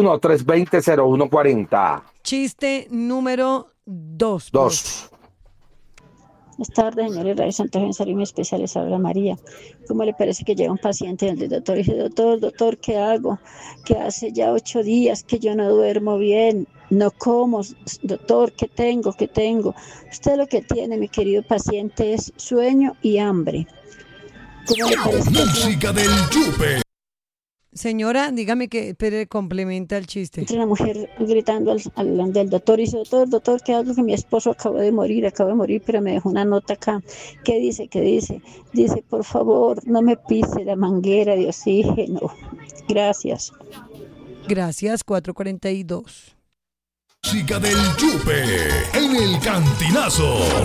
301-320-0140. Chiste número 2. 2. Buenas tardes, señores Radio Santa Fe, en Salud Especial, les habla María. ¿Cómo le parece que llega un paciente donde el doctor y dice, doctor, ¿qué hago? Que hace ya 8 días que yo no duermo bien, no como, doctor, ¿qué tengo? Usted lo que tiene, mi querido paciente, es sueño y hambre. ¿Cómo le parece que Música del Yupe. Señora, dígame que pero complementa el chiste. entra una mujer gritando al del doctor y dice, doctor, ¿qué hago? Que mi esposo acabó de morir, pero me dejó una nota acá. ¿Qué dice? Dice, por favor, no me pise la manguera de oxígeno. Gracias. Gracias, 442. Música del Yupe en el Cantinazo.